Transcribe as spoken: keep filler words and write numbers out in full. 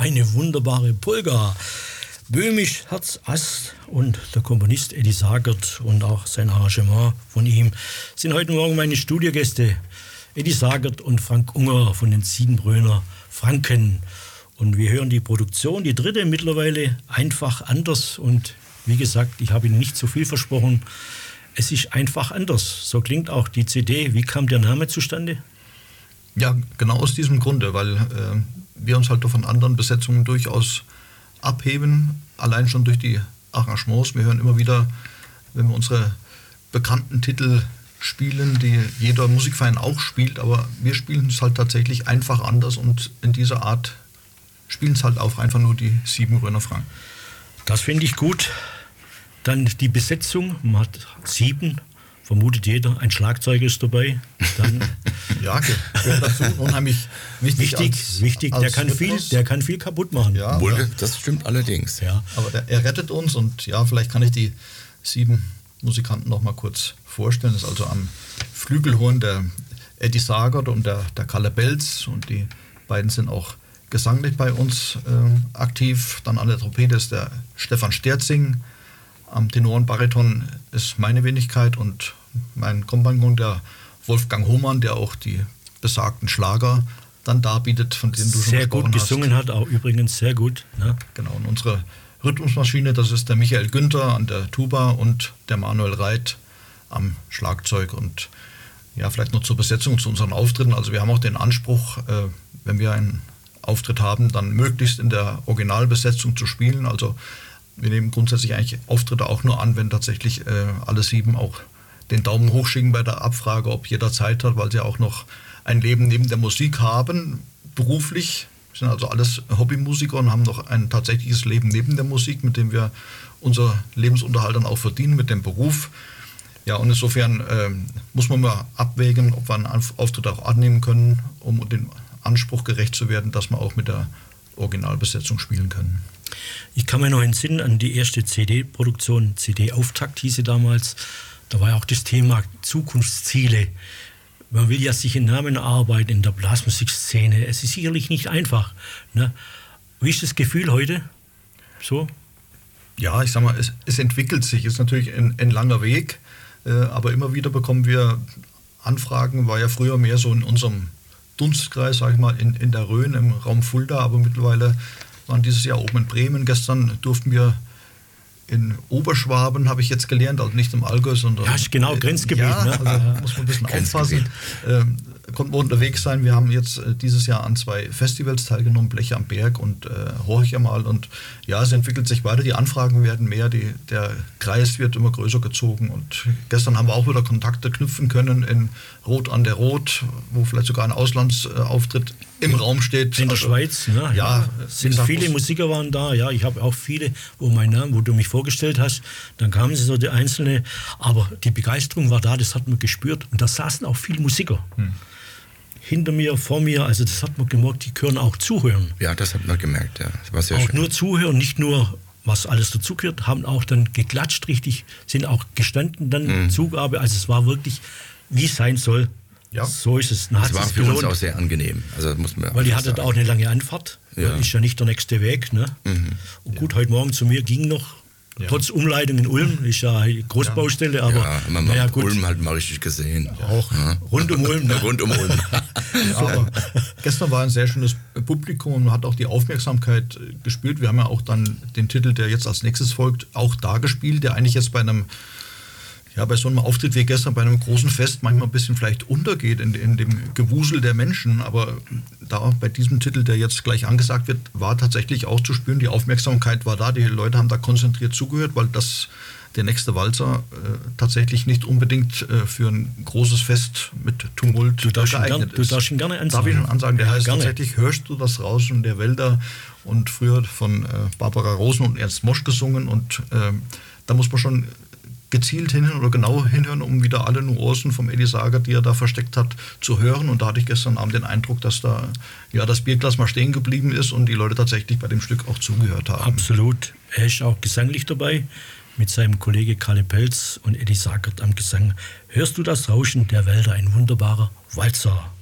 eine wunderbare Polka. Böhmisch, Herz, Ast und der Komponist Eddie Sagert und auch sein Arrangement von ihm sind heute Morgen meine Studiogäste. Eddie Sagert und Frank Unger von den Siebenbrönner Franken. Und wir hören die Produktion, die dritte mittlerweile, einfach anders. Und wie gesagt, ich habe Ihnen nicht zu viel versprochen. Es ist einfach anders. So klingt auch die C D. Wie kam der Name zustande? Ja, genau aus diesem Grunde, weil äh, wir uns halt von anderen Besetzungen durchaus abheben, allein schon durch die Arrangements. Wir hören immer wieder, wenn wir unsere bekannten Titel spielen, die jeder Musikverein auch spielt, aber wir spielen es halt tatsächlich einfach anders und in dieser Art spielen es halt auch einfach nur die Siebenbrönner Franken. Das finde ich gut. Dann die Besetzung, man hat sieben, vermutet jeder, ein Schlagzeuger ist dabei. Dann ja, gehört dazu, unheimlich wichtig. Wichtig, als, wichtig. Als der, kann viel, der kann viel kaputt machen. Ja, Wohl, das stimmt allerdings. Ja. Aber der, er rettet uns und ja, vielleicht kann ich die sieben Musikanten noch mal kurz vorstellen. Das ist also am Flügelhorn der Eddie Sagert und der, der Kalle Belz und die beiden sind auch gesanglich bei uns äh, aktiv. Dann an der Trompete ist der Stefan Sterzing. Am Tenor und Bariton ist meine Wenigkeit und mein Kompagnon, der Wolfgang Hohmann, der auch die besagten Schlager dann darbietet, von denen du schon sehr gut gesungen hast. hat, auch übrigens sehr gut. Ne? Genau, und unsere Rhythmusmaschine, das ist der Michael Günther an der Tuba und der Manuel Reit am Schlagzeug. Und ja, vielleicht noch zur Besetzung, zu unseren Auftritten. Also wir haben auch den Anspruch, äh, wenn wir einen Auftritt haben, dann möglichst in der Originalbesetzung zu spielen. Also wir nehmen grundsätzlich eigentlich Auftritte auch nur an, wenn tatsächlich äh, alle sieben auch den Daumen hoch schicken bei der Abfrage, ob jeder Zeit hat, weil sie auch noch ein Leben neben der Musik haben, beruflich. Wir sind also alles Hobbymusiker und haben noch ein tatsächliches Leben neben der Musik, mit dem wir unser Lebensunterhalt dann auch verdienen, mit dem Beruf. Ja, und insofern äh, muss man mal abwägen, ob wir einen Auftritt auch annehmen können, um dem Anspruch gerecht zu werden, dass wir auch mit der Originalbesetzung spielen können. Ich kann mir noch entsinnen an die erste C D-Produktion, C D-Auftakt hieß sie damals. Da war ja auch das Thema Zukunftsziele. Man will ja sich in Namen arbeiten in der Blasmusikszene. Es ist sicherlich nicht einfach. Ne? Wie ist das Gefühl heute? So? Ja, ich sag mal, es, es entwickelt sich. Es ist natürlich ein, ein langer Weg, äh, aber immer wieder bekommen wir Anfragen. War ja früher mehr so in unserem Dunstkreis, sag ich mal, in, in der Rhön, im Raum Fulda, aber mittlerweile waren dieses Jahr oben in Bremen. Gestern durften wir in Oberschwaben, habe ich jetzt gelernt, also nicht im Allgäu, sondern... Ja, ist genau Grenzgebiet. Ja, ne? also muss man ein bisschen aufpassen. Ähm, konnten wir unterwegs sein. Wir haben jetzt äh, dieses Jahr an zwei Festivals teilgenommen, Bleche am Berg und äh, Horch einmal. Und ja, es entwickelt sich weiter. Die Anfragen werden mehr, die, der Kreis wird immer größer gezogen. Und gestern haben wir auch wieder Kontakte knüpfen können in Rot an der Rot, wo vielleicht sogar ein Auslandsauftritt im Raum steht. In der also, Schweiz, ne? Ja, ja. Sind gesagt, viele Musiker waren da, ja, ich habe auch viele, wo mein Name, wo du mich vorgestellt hast, dann kamen sie so die Einzelne, aber die Begeisterung war da, das hat man gespürt und da saßen auch viele Musiker. Hm. Hinter mir, vor mir, also das hat man gemerkt, die können auch zuhören. Ja, das hat man gemerkt, ja. Das war sehr auch schön. nur zuhören, nicht nur, was alles dazugehört, haben auch dann geklatscht richtig, sind auch gestanden dann mhm. Zugabe, also es war wirklich, wie es sein soll. Ja. So ist es. Das war für belohnt. Uns auch sehr angenehm. Also muss man weil die hattet auch eine lange Anfahrt. Ja. Ist ja nicht der nächste Weg. Ne? Mhm. Und gut, ja. heute Morgen zu mir ging noch, ja. trotz Umleitung in Ulm, ist ja eine Großbaustelle, ja. aber ja, man naja, hat gut. Ulm halt mal richtig gesehen. Ja. Auch ja. rund um Ulm. Ne? Rund um Ulm. Ja, aber gestern war ein sehr schönes Publikum und man hat auch die Aufmerksamkeit gespürt. Wir haben ja auch dann den Titel, der jetzt als nächstes folgt, auch da gespielt, der eigentlich jetzt bei einem ja, bei so einem Auftritt wie gestern bei einem großen Fest manchmal ein bisschen vielleicht untergeht in, in dem Gewusel der Menschen, aber da bei diesem Titel, der jetzt gleich angesagt wird, war tatsächlich auch zu spüren, die Aufmerksamkeit war da, die Leute haben da konzentriert zugehört, weil das der nächste Walzer äh, tatsächlich nicht unbedingt äh, für ein großes Fest mit Tumult du darfst geeignet gern, ist. Du darfst ihn gerne ansagen. Darf ich ihn ansagen? Der ja, heißt gerne. tatsächlich Hörst du das Rauschen der Wälder und früher von äh, Barbara Rosen und Ernst Mosch gesungen und äh, da muss man schon gezielt hinhören oder genau hinhören, um wieder alle Nuancen vom Eddie Sagert, die er da versteckt hat, zu hören. Und da hatte ich gestern Abend den Eindruck, dass da ja das Bierglas mal stehen geblieben ist und die Leute tatsächlich bei dem Stück auch zugehört haben. Absolut. Er ist auch gesanglich dabei mit seinem Kollege Kalle Pelz und Eddie Sagert am Gesang. Hörst du das Rauschen der Wälder? Ein wunderbarer Walzer.